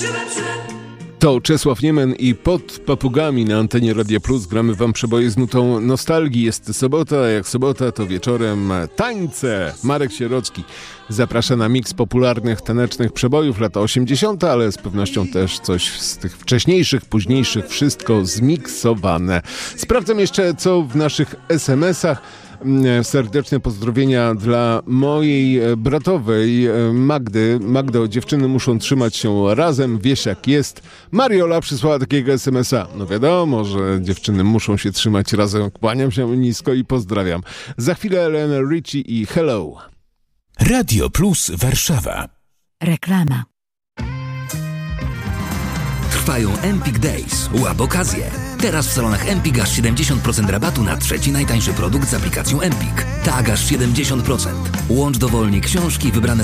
To Czesław Niemen i Pod papugami na antenie Radia Plus gramy wam przeboje z nutą nostalgii. Jest sobota, a jak sobota to wieczorem tańce. Marek Sierocki zaprasza na miks popularnych tanecznych przebojów lata 80., ale z pewnością też coś z tych wcześniejszych, późniejszych, wszystko zmiksowane. Sprawdzam jeszcze, co w naszych SMS-ach. Serdeczne pozdrowienia dla mojej bratowej Magdy. Magdo, dziewczyny muszą trzymać się razem, wiesz jak jest. Mariola przysłała takiego SMS-a. No wiadomo, że dziewczyny muszą się trzymać razem. Kłaniam się nisko i pozdrawiam. Za chwilę Elena Richie i Hello. Radio Plus Warszawa. Reklama. Trwają Empik Days. Łap okazję. Teraz w salonach Empik aż 70% rabatu na trzeci najtańszy produkt z aplikacją Empik. Tak, aż 70%. Łącz dowolnie książki wybrane